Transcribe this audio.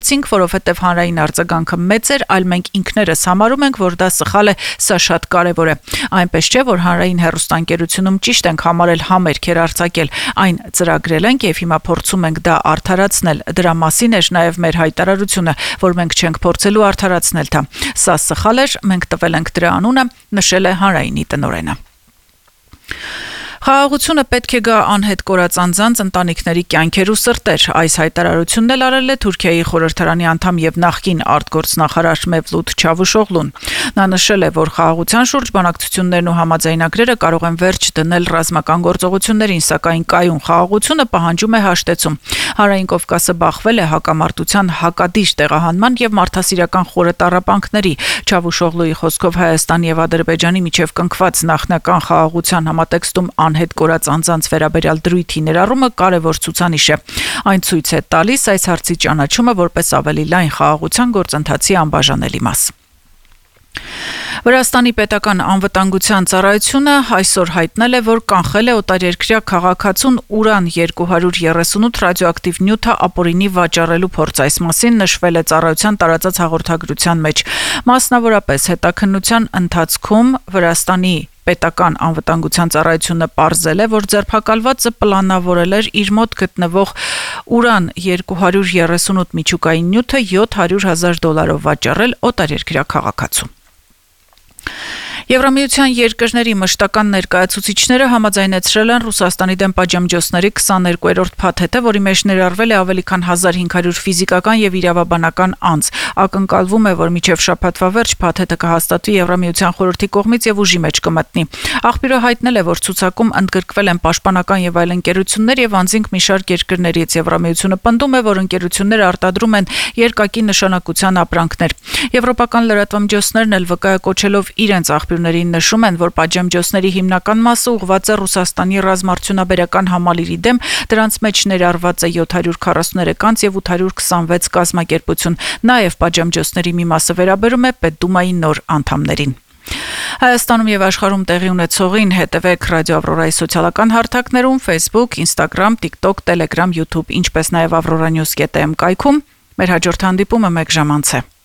չփոխեցինք, որովհետև հանրային արձագանքը մեծ էր, այլ մենք ինքներս համարում ենք, որ դա սխալ է, սա շատ կարևոր է։ Այնպես չէ, որ հանրային հեռուստաընկերությունում ճիշտ ենք համարել համերգ հեռարձակել, այն ծրագրել ենք եւ հիմա փորձում ենք դա արդարացնել։ Դրա մասին էր նաեւ մեր հայտարարությունը, որ մենք չենք փորձելու արդարացնել դա։ Սա սխալ էր, մենք տվել ենք դրա անունը, նշել է հանրայինի տնօրենը։ Խաղաղությունը պետք է գա անհետ կորած անձանց ընտանիքների կյանքեր ու սրտեր։ Այս հայտարարությունն էլ արել է Թուրքիայի խորհրդարանի անդամ եւ նախկին արտգործնախարար Մևլութ Չավուշօղլուն։ Նա նշել է, որ խաղաղության շուրջ բանակցություններն ու համաձայնագրերը կարող են վերջ դնել ռազմական գործողություններին, սակայն կայուն խաղաղությունը պահանջում է հաշտեցում։ Հանրային Կովկասը բախվել է հակամարտության հակադիր տեղահանման եւ մարդասիրական խորը տառապանքների։ Չավուշօղլուի խոսքով Հայաստանի եւ Ադրբեջանի միջև կնքված նախնական խաղաղության համատեքստում անհետ կորած անձանց վերաբերյալ դրույթի ներառումը կարևոր ցուցանիշ է։ Այն ցույց է տալիս այս հարցի ճանաչումը որպես ավելի լայն խաղաղության գործընթացի անբաժանելի մաս։ Վրաստանի պետական անվտանգության ծառայությունը այսօր հայտնել է, որ կանխել է օտարերկրյա քաղաքացուն ուրան 238 ռադիոակտիվ նյութը ապօրինի վաճառելու փորձ։ Այս մասին նշվել է ծառայության տարածած հաղորդագրության մեջ։ Մասնավորապես հետաքննության ընթացքում Վրաստանի պետական անվտանգության ծառայությունը պարզել է, որ ձերբակալվածը պլանավորել էր իր մոտ գտնվող ուրան 238 միջուկային նյութը $700,000 վաճառել օտարերկրյա քաղաքացու։ Եվրամիության երկրների մշտական ներկայացուցիչները համաձայնեցրել են Ռուսաստանի դեմ պատժամիջոցների 22-րդ փաթեթը, որի մեջ ներառվել է ավելի քան 1500 ֆիզիկական եւ իրավաբանական անձ։ Ակնկալվում է, որ մինչև շաբաթվա վերջ փաթեթը կհաստատվի Եվրամիության խորհրդի կողմից եւ ուժի մեջ կմտնի։ Աղբյուրը հայտնել է, որ ցուցակում ընդգրկվել են պաշտպանական եւ այլ ընկերություններ եւ անձինք մի շարք երկրներից։ Եվրամիությունը պնդում է, որ ընկերությունները արտադրում են երկակի նշանակության ապրանքներ։ Եվրոպական լրատվամիջոցներն էլ վկայակոչելով իրենց աղբյուրներին նշում են, որ պատժամիջոցների հիմնական մասը ուղղված է Ռուսաստանի ռազմարդյունաբերական համալիրի դեմ, դրանց մեջ ներառված է 743 անձ եւ 826 կազմակերպություն։ Նաեւ պատժամիջոցների մի մասը վերաբերում է Պետդումայի նոր անդամներին։ Հայաստանում եւ աշխարհում տեղի ունեցողին հետևեք Ռադիո Ավրորայի սոցիալական հարթակներում Facebook, Instagram, TikTok, Telegram, YouTube, ինչպես նաեւ avroranews.am կայքում։ Մեր հաջորդ հանդիպումը 1 ժամ անց է։